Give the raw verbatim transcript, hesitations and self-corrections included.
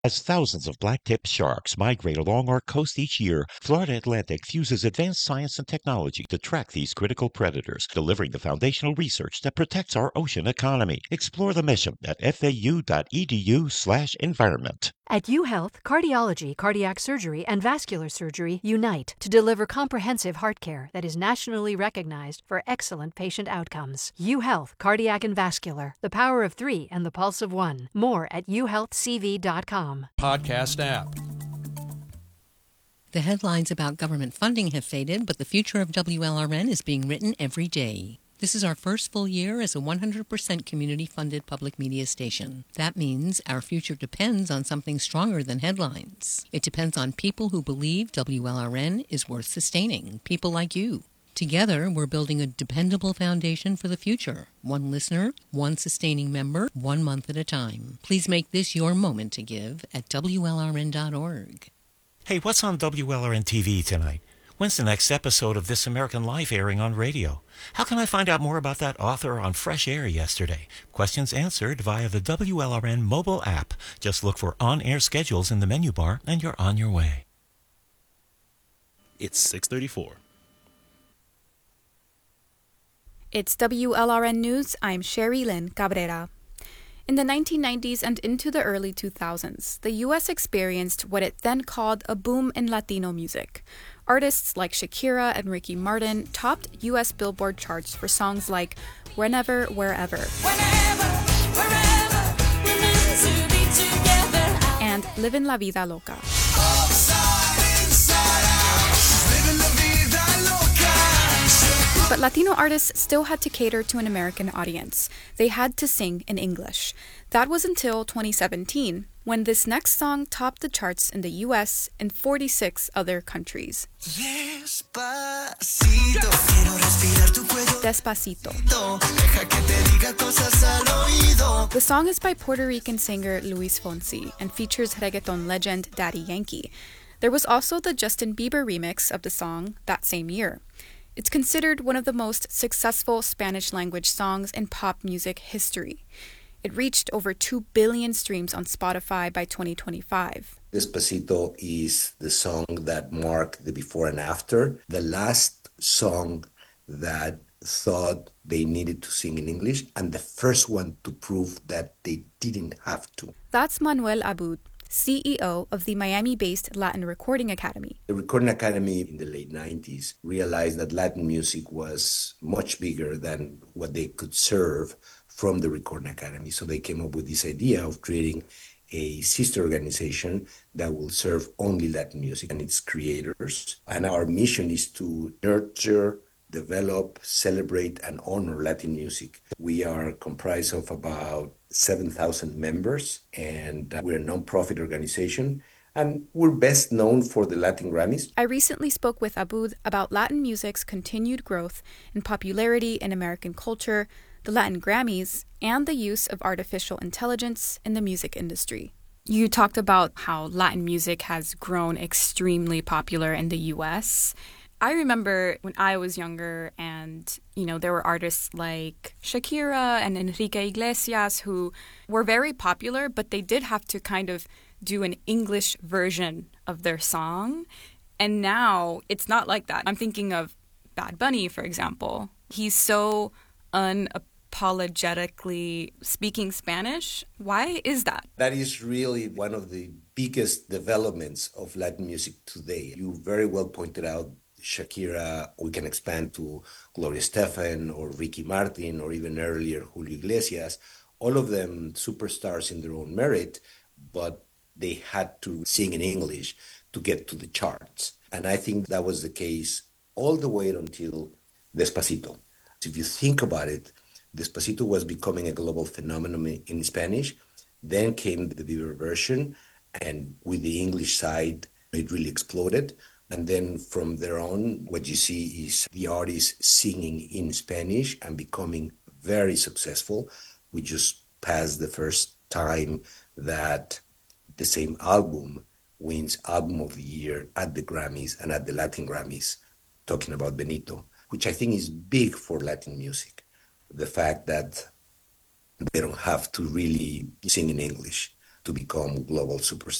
As thousands of black-tipped sharks migrate along our coast each year, Florida Atlantic fuses advanced science and technology to track these critical predators, delivering the foundational research that protects our ocean economy. Explore the mission at fau.edu slash environment. At UHealth, cardiology, cardiac surgery, and vascular surgery unite to deliver comprehensive heart care that is nationally recognized for excellent patient outcomes. UHealth, cardiac and vascular, the power of three and the pulse of one. More at u health c v dot com. Podcast app. The headlines about government funding have faded, but the future of W L R N is being written every day. This is our first full year as a one hundred percent community-funded public media station. That means our future depends on something stronger than headlines. It depends on people who believe W L R N is worth sustaining, people like you. Together, we're building a dependable foundation for the future. One listener, one sustaining member, one month at a time. Please make this your moment to give at W L R N dot org. Hey, what's on W L R N T V tonight? When's the next episode of This American Life airing on radio? How can I find out more about that author on Fresh Air yesterday? Questions answered via the W L R N mobile app. Just look for on-air schedules in the menu bar and you're on your way. It's six thirty-four. It's W L R N News. I'm Sherry Lynn Cabrera. In the nineteen nineties and into the early two thousands, the U S experienced what it then called a boom in Latino music. Artists like Shakira and Ricky Martin topped U S Billboard charts for songs like Whenever, Wherever, Whenever, Wherever, we're meant to be together, and Livin' La Vida Loca. But Latino artists still had to cater to an American audience. They had to sing in English. That was until twenty seventeen, when this next song topped the charts in the U S and forty-six other countries. Despacito. Despacito. The song is by Puerto Rican singer Luis Fonsi and features reggaeton legend Daddy Yankee. There was also the Justin Bieber remix of the song that same year. It's considered one of the most successful Spanish-language songs in pop music history. It reached over two billion streams on Spotify by twenty twenty-five. Despacito is the song that marked the before and after. The last song that thought they needed to sing in English, and the first one to prove that they didn't have to. That's Manuel Abud, C E O of the Miami-based Latin Recording Academy. The Recording Academy in the late nineties realized that Latin music was much bigger than what they could serve from the Recording Academy. So they came up with this idea of creating a sister organization that will serve only Latin music and its creators. And our mission is to nurture, develop, celebrate, and honor Latin music. We are comprised of about seven thousand members, and we're a nonprofit organization, and we're best known for the Latin Grammys. I recently spoke with Abud about Latin music's continued growth in popularity in American culture, the Latin Grammys, and the use of artificial intelligence in the music industry. You talked about how Latin music has grown extremely popular in the U S. I remember when I was younger and, you know, there were artists like Shakira and Enrique Iglesias who were very popular, but they did have to kind of do an English version of their song. And now it's not like that. I'm thinking of Bad Bunny, for example. He's so unapologetically speaking Spanish. Why is that? That is really one of the biggest developments of Latin music today. You very well pointed out Shakira. We can expand to Gloria Estefan or Ricky Martin or even earlier Julio Iglesias. All of them superstars in their own merit, but they had to sing in English to get to the charts. And I think that was the case all the way until Despacito. If you think about it, Despacito was becoming a global phenomenon in Spanish. Then came the Bieber version, and with the English side, it really exploded. And then from there on, what you see is the artists singing in Spanish and becoming very successful. We just passed the first time that the same album wins Album of the Year at the Grammys and at the Latin Grammys, talking about Benito, which I think is big for Latin music. The fact that they don't have to really sing in English. to become global superstars.